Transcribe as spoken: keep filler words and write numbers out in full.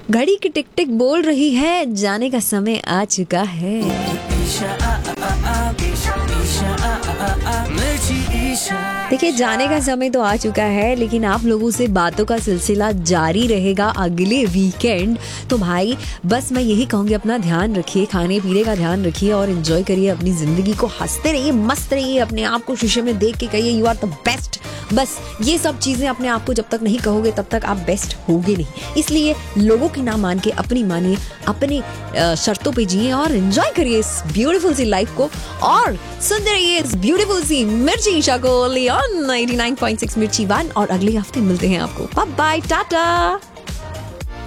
घड़ी की टिक टिक बोल रही है, जाने का समय आ चुका है। देखिए, जाने का समय तो आ चुका है, लेकिन आप लोगों से बातों का सिलसिला जारी रहेगा अगले वीकेंड। तो भाई बस मैं यही कहूँगी, अपना ध्यान रखिए, खाने पीने का ध्यान रखिए और एंजॉय करिए अपनी जिंदगी को। हंसते रहिए, मस्त रहिए, अपने आप को शीशे में देख के कहिए यू आर द बेस्ट। बस ये सब चीजें अपने आप को जब तक नहीं कहोगे तब तक आप बेस्ट होगे नहीं। इसलिए लोगों की ना मान के अपनी मानिए, अपनी शर्तों पे जिए और एंजॉय करिए इस ब्यूटीफुल सी लाइफ को। और सुनते रहिए इस ब्यूटीफुल सी मिर्ची ईशा को on ninety nine point six मिर्ची वन। और अगले हफ्ते मिलते हैं आपको। Bye bye, Tata.